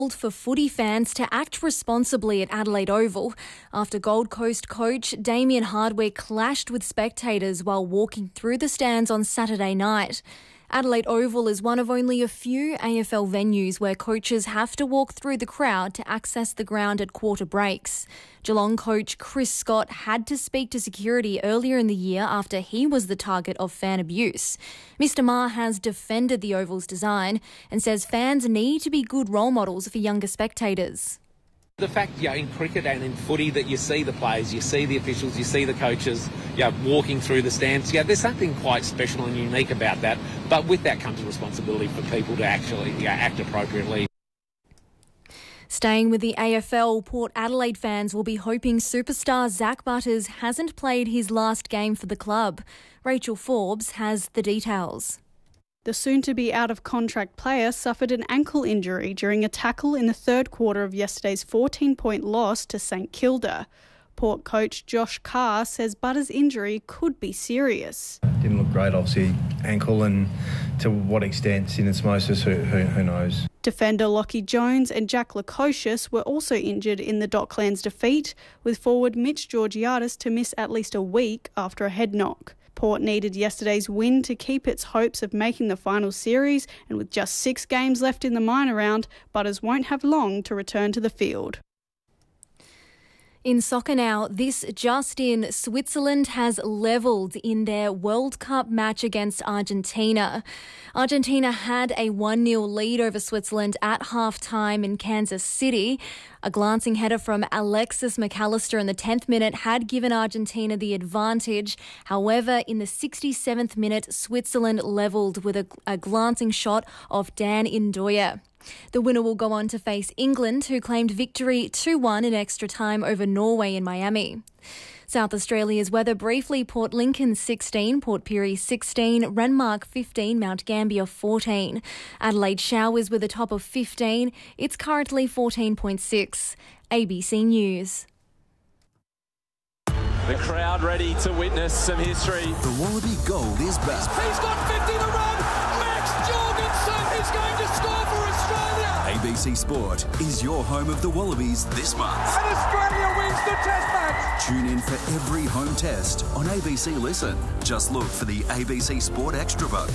For footy fans to act responsibly at Adelaide Oval after Gold Coast coach Damien Hardwick clashed with spectators while walking through the stands on Saturday night. Adelaide Oval is one of only a few AFL venues where coaches have to walk through the crowd to access the ground at quarter breaks. Geelong coach Chris Scott had to speak to security earlier in the year after he was the target of fan abuse. Mr Maher has defended the Oval's design and says fans need to be good role models for younger spectators. The fact, in cricket and in footy that you see the players, you see the officials, you see the coaches, walking through the stands, there's something quite special and unique about that. But with that comes a responsibility for people to actually act appropriately. Staying with the AFL, Port Adelaide fans will be hoping superstar Zach Butters hasn't played his last game for the club. Rachel Forbes has the details. The soon-to-be out-of-contract player suffered an ankle injury during a tackle in the third quarter of yesterday's 14-point loss to St Kilda. Port coach Josh Carr says Butters' injury could be serious. Didn't look great, obviously, ankle, and to what extent syndesmosis, who knows. Defender Lockie Jones and Jack Lukosius were also injured in the Docklands defeat, with forward Mitch Georgiadis to miss at least a week after a head knock. Port needed yesterday's win to keep its hopes of making the final series, and with just 6 games left in the minor round, Butters won't have long to return to the field. In soccer now, this just in, Switzerland has levelled in their World Cup match against Argentina. Argentina had a 1-0 lead over Switzerland at half-time in Kansas City. A glancing header from Alexis McAllister in the 10th minute had given Argentina the advantage. However, in the 67th minute, Switzerland levelled with a glancing shot of Dan Indoya. The winner will go on to face England, who claimed victory 2-1 in extra time over Norway in Miami. South Australia's weather briefly: Port Lincoln 16, Port Pirie 16, Renmark 15, Mount Gambier 14. Adelaide showers with a top of 15. It's currently 14.6. ABC News. The crowd ready to witness some history. The Wallaby Gold is back. He's got 50 to run. Max Jorgensen is going to score for Australia. ABC Sport is your home of the Wallabies this month. And Australia wins the test match. Tune in for every home test on ABC Listen. Just look for the ABC Sport Extra button.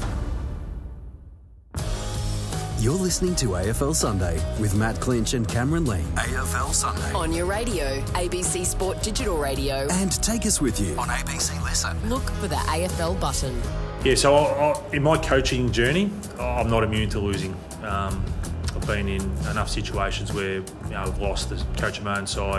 You're listening to AFL Sunday with Matt Clinch and Cameron Lee. AFL Sunday. On your radio, ABC Sport Digital Radio. And take us with you on ABC Listen. Look for the AFL button. Yeah, so in my coaching journey, I'm not immune to losing. I've been in enough situations where I've lost the coach of my own side.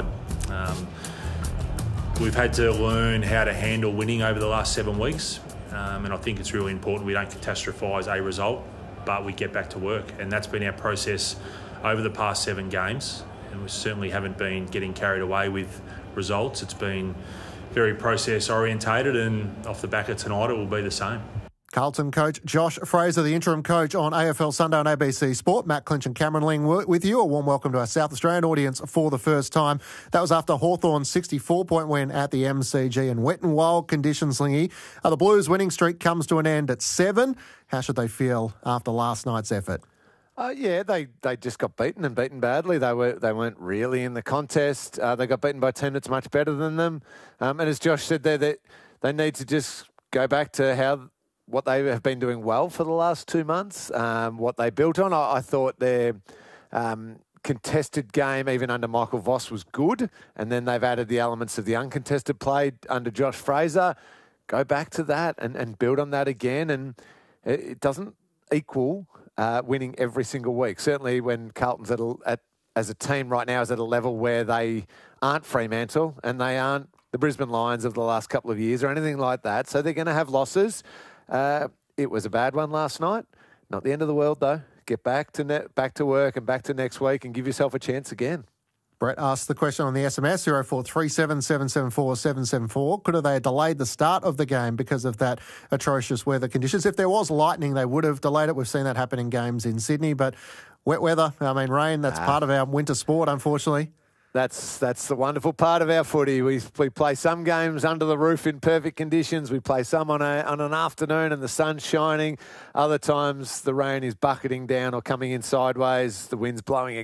We've had to learn how to handle winning over the last 7 weeks, and I think it's really important we don't catastrophise a result, but we get back to work, and that's been our process over the past 7 games, and we certainly haven't been getting carried away with results. It's been very process orientated, and off the back of tonight it will be the same. Carlton coach Josh Fraser, the interim coach on AFL Sunday on ABC Sport. Matt Clinch and Cameron Ling with you. A warm welcome to our South Australian audience for the first time. That was after Hawthorn's 64-point win at the MCG in wet and wild conditions, Lingy. The Blues' winning streak comes to an end at 7. How should they feel after last night's effort? They just got beaten and beaten badly. They weren't really in the contest. They got beaten by a team that's much better than them. And as Josh said there, that they need to just go back to what they have been doing well for the last 2 months, what they built on. I thought their contested game, even under Michael Voss, was good, and then they've added the elements of the uncontested play under Josh Fraser. Go back to that and build on that again, and it doesn't equal winning every single week. Certainly when Carlton's as a team right now is at a level where they aren't Fremantle and they aren't the Brisbane Lions of the last couple of years or anything like that, so they're going to have losses. It was a bad one last night. Not the end of the world, though. Get back to work and back to next week and give yourself a chance again. Brett asked the question on the SMS, 0437 774 774. Could have they delayed the start of the game because of that atrocious weather conditions? If there was lightning, they would have delayed it. We've seen that happen in games in Sydney, but wet weather, rain, that's part of our winter sport, unfortunately. That's the wonderful part of our footy. We play some games under the roof in perfect conditions. We play some on an afternoon and the sun's shining. Other times the rain is bucketing down or coming in sideways. The wind's blowing